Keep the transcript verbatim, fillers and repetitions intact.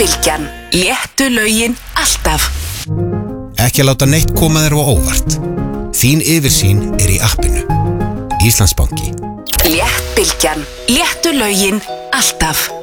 Léttbylgjan, léttu lögin alltaf. Ekki að láta neitt koma þér á óvart. Þín yfirsýn er í appinu. Íslandsbanki. Léttbylgjan, léttu lögin alltaf.